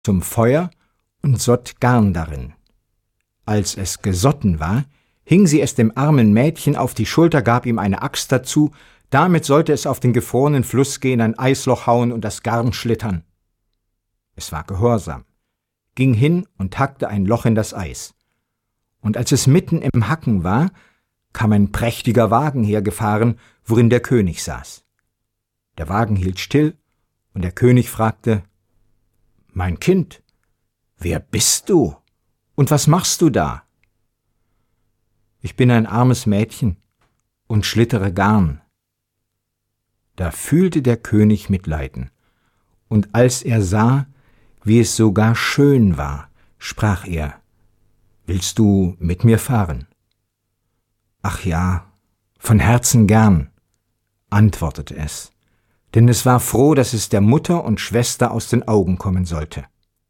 zum Feuer und sott Garn darin. Als es gesotten war, hing sie es dem armen Mädchen auf die Schulter, gab ihm eine Axt dazu, damit sollte es auf den gefrorenen Fluss gehen, ein Eisloch hauen und das Garn schlittern. Es war gehorsam, ging hin und hackte ein Loch in das Eis. Und als es mitten im Hacken war, kam ein prächtiger Wagen hergefahren, worin der König saß. Der Wagen hielt still, und der König fragte: »Mein Kind, wer bist du und was machst du da?« »Ich bin ein armes Mädchen und schlittere Garn.« Da fühlte der König Mitleiden, und als er sah, wie es sogar schön war, sprach er: »Willst du mit mir fahren?« »Ach ja, von Herzen gern«, antwortete es, denn es war froh, dass es der Mutter und Schwester aus den Augen kommen sollte.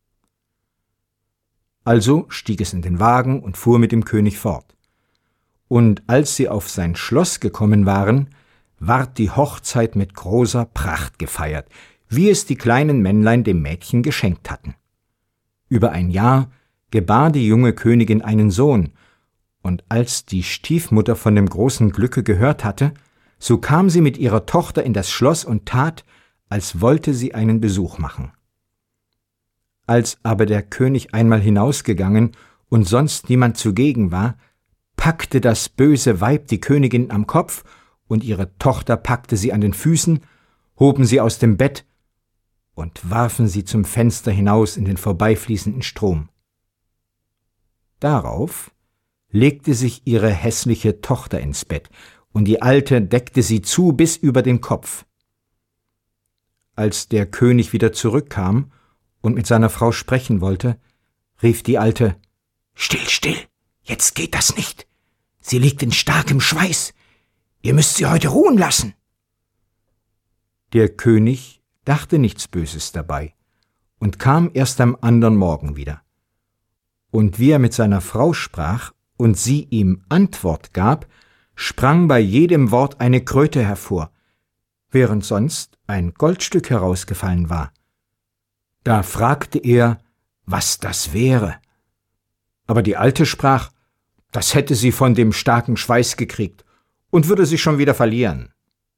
Also stieg es in den Wagen und fuhr mit dem König fort. Und als sie auf sein Schloss gekommen waren, ward die Hochzeit mit großer Pracht gefeiert, wie es die kleinen Männlein dem Mädchen geschenkt hatten. Über ein Jahr gebar die junge Königin einen Sohn, und als die Stiefmutter von dem großen Glücke gehört hatte, so kam sie mit ihrer Tochter in das Schloss und tat, als wollte sie einen Besuch machen. Als aber der König einmal hinausgegangen und sonst niemand zugegen war, packte das böse Weib die Königin am Kopf, und ihre Tochter packte sie an den Füßen, hoben sie aus dem Bett und warfen sie zum Fenster hinaus in den vorbeifließenden Strom. Darauf legte sich ihre hässliche Tochter ins Bett, und die Alte deckte sie zu bis über den Kopf. Als der König wieder zurückkam und mit seiner Frau sprechen wollte, rief die Alte: »Still, still, jetzt geht das nicht. Sie liegt in starkem Schweiß. Ihr müsst sie heute ruhen lassen.« Der König dachte nichts Böses dabei und kam erst am andern Morgen wieder. Und wie er mit seiner Frau sprach und sie ihm Antwort gab, sprang bei jedem Wort eine Kröte hervor, während sonst ein Goldstück herausgefallen war. Da fragte er, was das wäre. Aber die Alte sprach, das hätte sie von dem starken Schweiß gekriegt und würde sich schon wieder verlieren.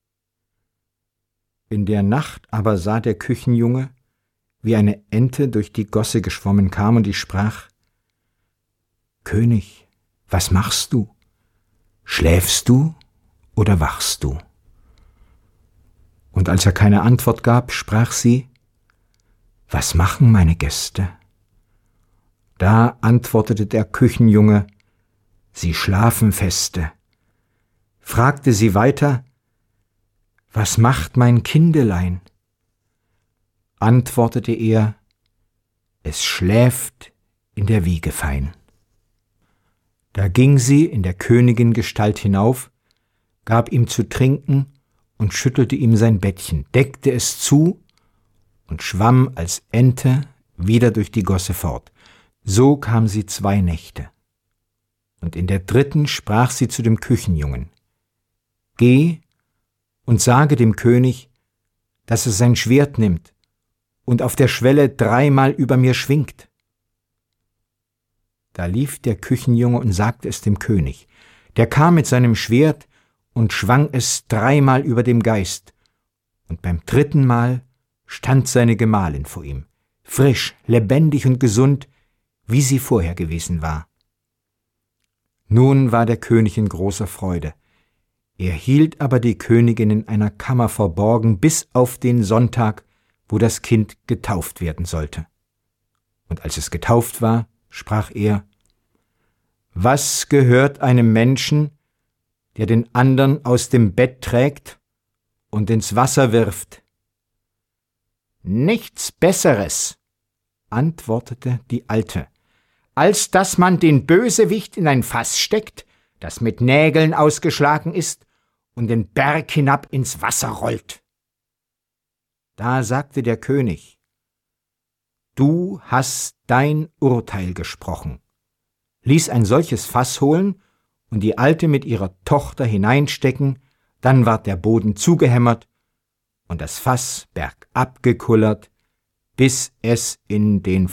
In der Nacht aber sah der Küchenjunge, wie eine Ente durch die Gosse geschwommen kam, und die sprach: »König, was machst du? Schläfst du oder wachst du?« Und als er keine Antwort gab, sprach sie: »Was machen meine Gäste?« Da antwortete der Küchenjunge: »Sie schlafen feste.« Fragte sie weiter: »Was macht mein Kindelein?« Antwortete er: »Es schläft in der Wiege fein.« Da ging sie in der Königin Gestalt hinauf, gab ihm zu trinken und schüttelte ihm sein Bettchen, deckte es zu und schwamm als Ente wieder durch die Gosse fort. So kam sie 2 Nächte. Und in der 3. sprach sie zu dem Küchenjungen: »Geh und sage dem König, dass er sein Schwert nimmt und auf der Schwelle 3-mal über mir schwingt.« Da lief der Küchenjunge und sagte es dem König. Der kam mit seinem Schwert und schwang es 3-mal über dem Geist, und beim 3. Mal stand seine Gemahlin vor ihm, frisch, lebendig und gesund, wie sie vorher gewesen war. Nun war der König in großer Freude. Er hielt aber die Königin in einer Kammer verborgen bis auf den Sonntag, wo das Kind getauft werden sollte. Und als es getauft war, sprach er: »Was gehört einem Menschen, der den andern aus dem Bett trägt und ins Wasser wirft?« »Nichts Besseres«, antwortete die Alte, »als dass man den Bösewicht in ein Fass steckt, das mit Nägeln ausgeschlagen ist, und den Berg hinab ins Wasser rollt.« Da sagte der König: »Du hast dein Urteil gesprochen«, ließ ein solches Fass holen und die Alte mit ihrer Tochter hineinstecken, dann ward der Boden zugehämmert und das Fass bergab gekullert, bis es in den